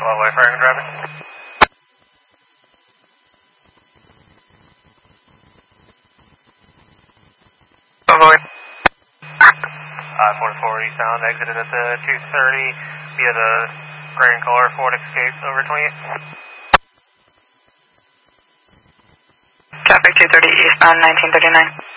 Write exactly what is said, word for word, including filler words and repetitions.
What way firing driving? Avoid. Uh, forty-four eastbound, exited at the two thirty via the gray and color Ford Escape over twenty-eight. Traffic two thirty eastbound, nineteen thirty-nine.